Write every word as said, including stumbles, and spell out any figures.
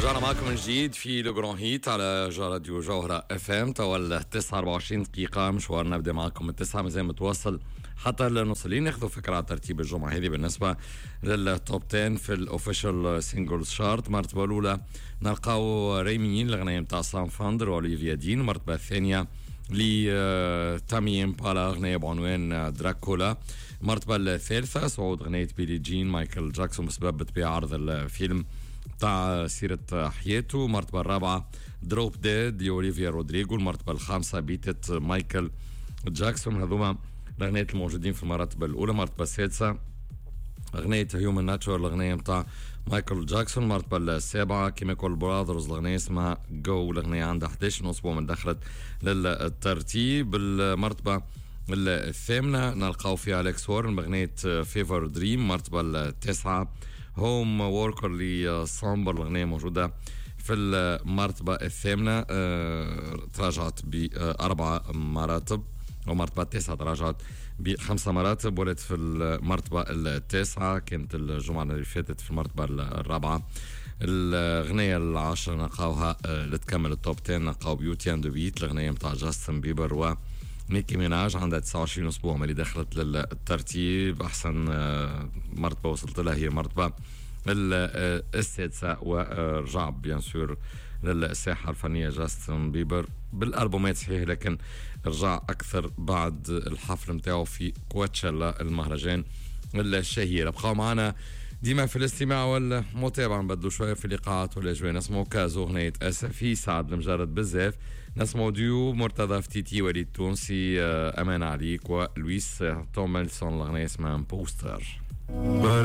رجعنا معكم من جديد في لو هيت على راديو جوهرة اف ام. تولى تسعة وأربعة وعشرين دقيقة مشوارنا بدا معكم من تسعة مازال متواصل حتى لنوصلين ناخذوا فكرة على ترتيب الجمعة هذه بالنسبة للتوب عشرة في الاوفيشال سينجلز شارت. المرتبة الأولى نلقاو ريمين الأغنية متاع سام فاندر وأوليفيا دين. المرتبة الثانية لتامي امبالا أغنية بعنوان دراكولا. المرتبة الثالثة صعود أغنية بيلي جين مايكل جاكسون بسبب تبيع عرض الفيلم تاع سيرة حياته. المرتبة الرابعة دروب ديد لأوليفيا رودريغو. المرتبة الخامسة بيتت مايكل جاكسون. هذوما الأغنيات الموجودين في المرتبة الأولى. المرتبة السادسة أغنية هيومن ناتشور الأغنية متاع مايكل جاكسون. المرتبة السابعة كيميكال براذرز الأغنية اسمها جو الأغنية عندها إحدى عشر أسبوع من دخلت للترتيب. المرتبة الثامنة نلقاو فيها أليكس وارن بأغنية فيفر دريم. المرتبة التاسعة هوم ووركر لصامبر الأغنية موجودة في المرتبة الثامنة. أه تراجعت بأربع مراتب ومرتبة التاسعة تراجعت بخمسة مراتب ولات في المرتبة التاسعة. كانت الجمعة اللي فاتت في المرتبة الرابعة. الأغنية العاشرة نلقاوها أه لتكمل التوب عشرة نلقاو بيوتي اند بيت الأغنية متاع جاستن بيبر و ميكي ميناج عندها تسعة وعشرين أسبوع مالي دخلت للترتيب. أحسن مرتبة وصلت لها هي مرتبة السادسة ورجع بيان سور للساحة الفنية جاستن بيبر بالألبومات صحيح لكن رجع أكثر بعد الحفل متاعه في كواتشيلا المهرجان الشهير. ابقوا معنا ديما في الاستماع والمتابعة. نبدلوا شوية في الإيقاعات والأجواء. نسمعوا كازو أغنية أسفي سعد المجرد بزاف. نسمعوا ديو مرتضى فتيتي وليد تونسي أمان عليك ولويس توملسون الأغنية اسمها بوستر.